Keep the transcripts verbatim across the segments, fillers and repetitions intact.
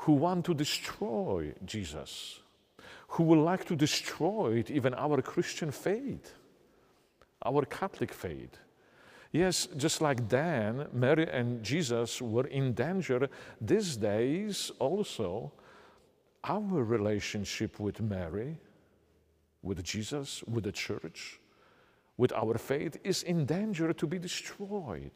who want to destroy Jesus, who would like to destroy it, even our Christian faith, our Catholic faith. Yes, just like then, Mary and Jesus were in danger, these days also, our relationship with Mary, with Jesus, with the church, with our faith is in danger to be destroyed.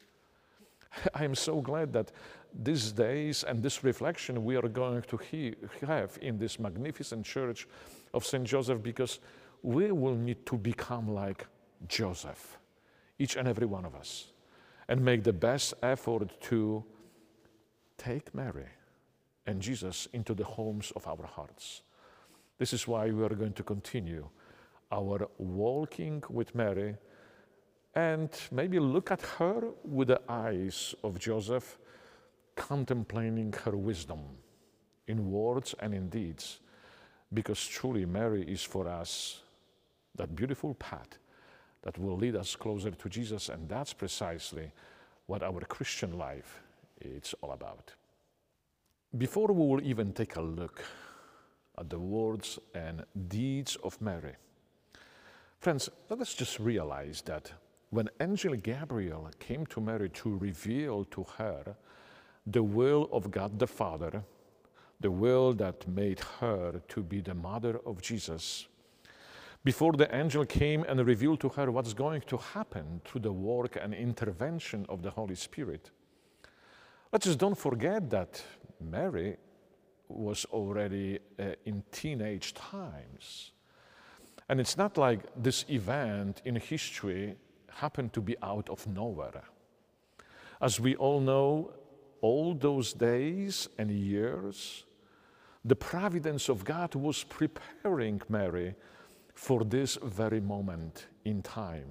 I am so glad that these days and this reflection we are going to he have in this magnificent church of Saint Joseph, because we will need to become like Joseph, each and every one of us, and make the best effort to take Mary and Jesus into the homes of our hearts. This is why we are going to continue our walking with Mary and maybe look at her with the eyes of Joseph, contemplating her wisdom in words and in deeds, because truly Mary is for us that beautiful path that will lead us closer to Jesus, and that's precisely what our Christian life is all about. Before we will even take a look at the words and deeds of Mary, friends, let us just realize that when Angel Gabriel came to Mary to reveal to her the will of God the Father, the will that made her to be the mother of Jesus, before the angel came and revealed to her what's going to happen through the work and intervention of the Holy Spirit, let's just don't forget that Mary was already uh, in teenage times. And it's not like this event in history happened to be out of nowhere. As we all know, all those days and years, the providence of God was preparing Mary for this very moment in time.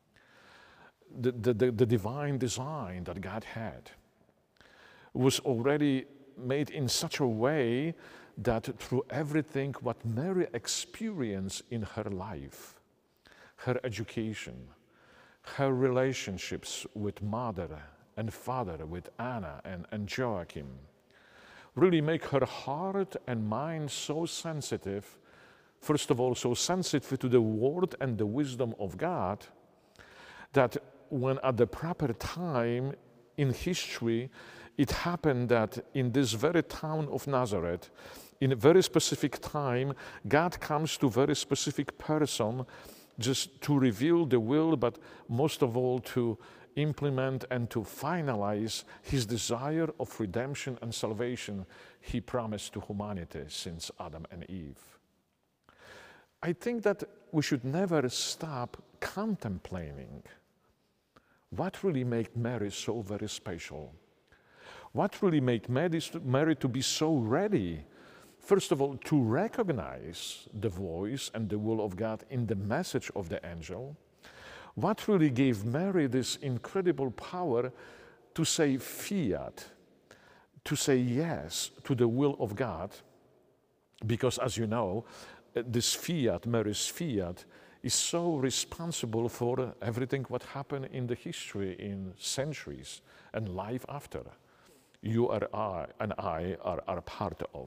The, the, the, the divine design that God had was already made in such a way that through everything what Mary experienced in her life, her education, her relationships with mother and father, with Anna and, and Joachim, really make her heart and mind so sensitive, first of all, so sensitive to the word and the wisdom of God, that when at the proper time in history, it happened that in this very town of Nazareth, in a very specific time, God comes to a very specific person just to reveal the will, but most of all to implement and to finalize his desire of redemption and salvation he promised to humanity since Adam and Eve. I think that we should never stop contemplating what really made Mary so very special. What really made Mary to be so ready, first of all, to recognize the voice and the will of God in the message of the angel? What really gave Mary this incredible power to say fiat, to say yes to the will of God? Because as you know, this fiat, Mary's fiat, is so responsible for everything what happened in the history in centuries and life after. You are I, and I are, are part of.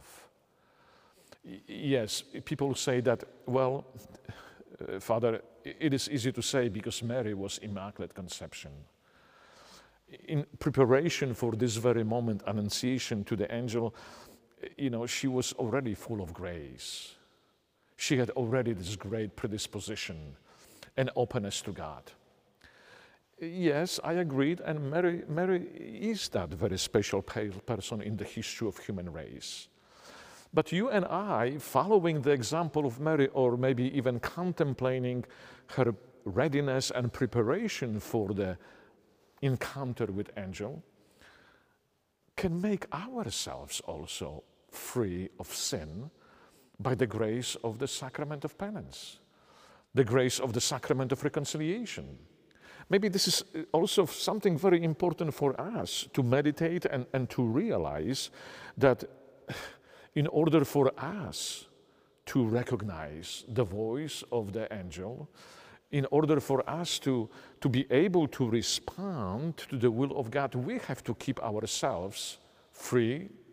Yes, people say that, well, uh, Father, it is easy to say because Mary was Immaculate Conception. In preparation for this very moment, Annunciation to the angel, you know, she was already full of grace. She had already this great predisposition and openness to God. Yes, I agreed, and Mary, Mary is that very special person in the history of human race. But you and I, following the example of Mary, or maybe even contemplating her readiness and preparation for the encounter with angel, can make ourselves also free of sin by the grace of the sacrament of penance, the grace of the sacrament of reconciliation. Maybe this is also something very important for us to meditate and, and to realize that in order for us to recognize the voice of the angel, in order for us to, to be able to respond to the will of God, we have to keep ourselves free